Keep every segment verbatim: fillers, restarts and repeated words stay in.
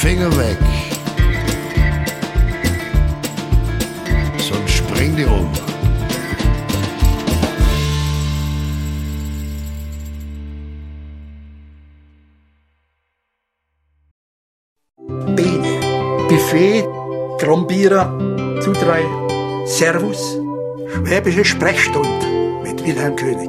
Finger weg, sonst spring die um. Bene, Buffet, Trombierer, Zudrei, Servus, Schwäbische Sprechstunde mit Wilhelm König.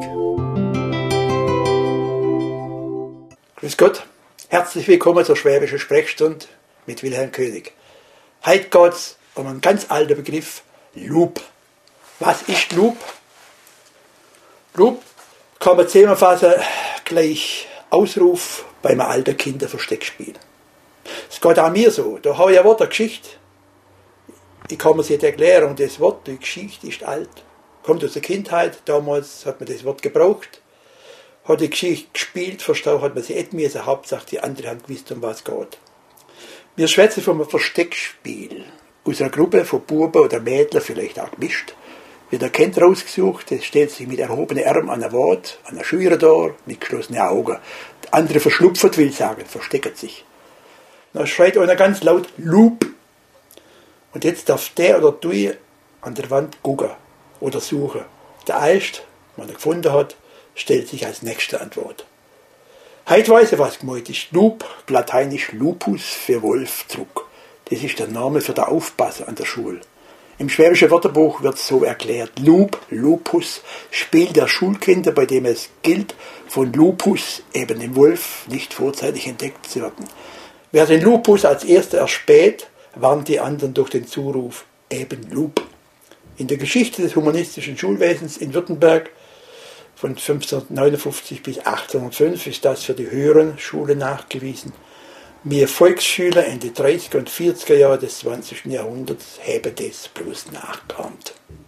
Grüß Gott, herzlich willkommen zur Schwäbischen Sprechstunde mit Wilhelm König. Heute geht es um einen ganz alten Begriff, Loop. Was ist Loop? Loop kann man zusammenfassen gleich Ausruf beim alten Kinderversteckspiel. Es geht auch mir so. Da habe ich ein Wort, eine Geschichte. Ich kann mir sie nicht erklären. Und das Wort, die Geschichte ist alt. Kommt aus der Kindheit. Damals hat man das Wort gebraucht. Hat die Geschichte gespielt, verstanden hat man sie nicht mehr. Hauptsache die anderen haben gewusst, um was es geht. Wir schwätzen von einem Versteckspiel. Aus einer Gruppe von Buben oder Mädchen, vielleicht auch gemischt. Wird ein Kind rausgesucht, das stellt sich mit erhobenen Armen an der Wand, an der Schüre da, mit geschlossenen Augen. Der andere verschlupft, will sagen, versteckt sich. Dann schreit einer ganz laut Loop. Und jetzt darf der oder du an der Wand gucken oder suchen. Der Erste, den er gefunden hat, stellt sich als nächste Antwort. Heute weiß ich, was gemeint ist. Loop, lateinisch Lupus für Wolf, zurück. Das ist der Name für den Aufpasser an der Schule. Im schwäbischen Wörterbuch wird es so erklärt. Loop, Lupus, Spiel der Schulkinder, bei dem es gilt, von Lupus, eben dem Wolf, nicht vorzeitig entdeckt zu werden. Wer den Lupus als erster erspäht, warnt die anderen durch den Zuruf, eben Loop. In der Geschichte des humanistischen Schulwesens in Württemberg von fünfzehnhundertneunundfünfzig bis achtzehnhundertfünf ist das für die höheren Schulen nachgewiesen. Wir Volksschüler in den dreißiger und vierziger Jahren des zwanzigsten Jahrhunderts haben das bloß nachgeahmt.